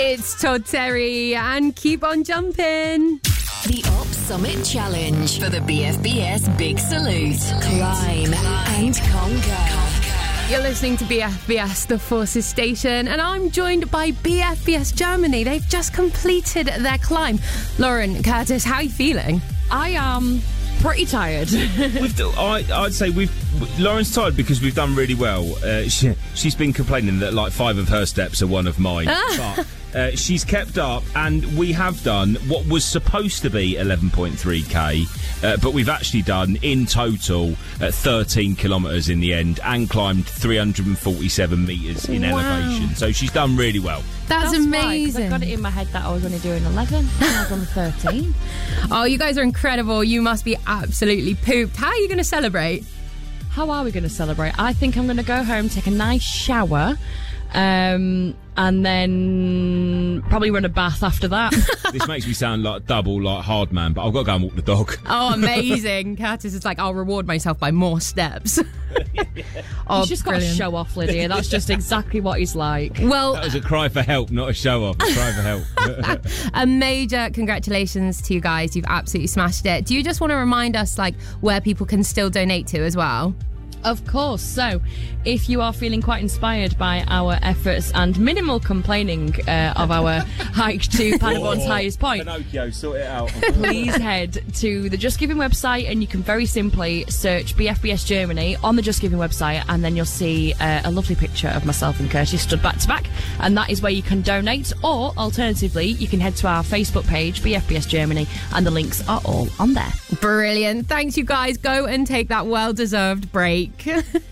It's Todd Terry and keep on jumping. The Up Summit Challenge for the BFBS Big Salute. Climb and conquer. You're listening to BFBS, the Forces Station, and I'm joined by BFBS Germany. They've just completed their climb. Lauren, Curtis, how are you feeling? I am pretty tired. I'd say Lauren's tired because we've done really well. She's been complaining that like 5 of her steps are one of mine. But she's kept up, and we have done what was supposed to be 11.3k, but we've actually done in total 13 kilometres in the end, and climbed 347 metres in elevation. So she's done really well. That's amazing. I've got it in my head that I was only doing 11 and I was on 13. Oh, you guys are incredible. You must be absolutely pooped. How are you going to celebrate? How are we going to celebrate? I think I'm going to go home, take a nice shower, and then probably run a bath after that. This makes me sound like double, like hard man, but I've got to go and walk the dog. Oh, amazing. Curtis is like, I'll reward myself by more steps. He's just got to show off, Lydia. That's just exactly what he's like. Well, that was a cry for help, not a show off. A cry for help. A major congratulations to you guys. You've absolutely smashed it. Do you just want to remind us like where people can still donate to as well? Of course. So, if you are feeling quite inspired by our efforts and minimal complaining of our hike to Paderborn's highest point, Pinocchio, sort it out. Please head to the Just Giving website, and you can very simply search BFBS Germany on the Just Giving website, and then you'll see a lovely picture of myself and Curtis stood back to back, and that is where you can donate. Or alternatively, you can head to our Facebook page, BFBS Germany, and the links are all on there. Brilliant. Thanks, you guys. Go and take that well-deserved break.